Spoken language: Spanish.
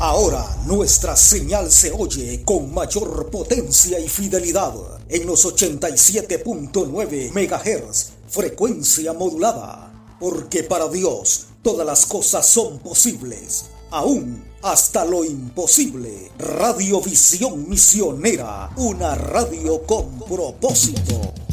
Ahora nuestra señal se oye con mayor potencia y fidelidad en los 87.9 MHz, frecuencia modulada. Porque para Dios todas las cosas son posibles, aún hasta lo imposible. Radiovisión Misionera, una radio con propósito.